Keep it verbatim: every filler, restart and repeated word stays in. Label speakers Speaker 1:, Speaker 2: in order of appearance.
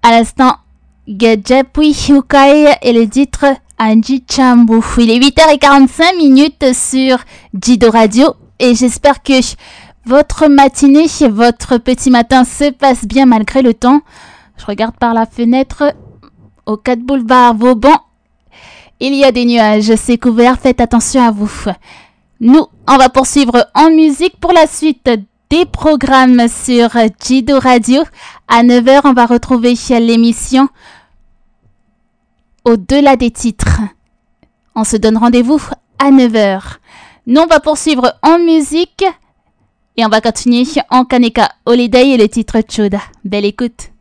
Speaker 1: À l'instant, Gajapui Hukai et le titre Anji Chambu. Il est huit heures quarante-cinq minutes sur Jido Radio et j'espère que votre matinée, votre petit matin se passe bien malgré le temps. Je regarde par la fenêtre au quatre boulevard Vauban. Il y a des nuages, c'est couvert, faites attention à vous. Nous, on va poursuivre en musique pour la suite des programmes sur Jido Radio. À neuf heures, on va retrouver l'émission Au-delà des titres. On se donne rendez-vous à neuf heures. Nous, on va poursuivre en musique et on va continuer en Kaneka Holiday et le titre Choda. Belle écoute.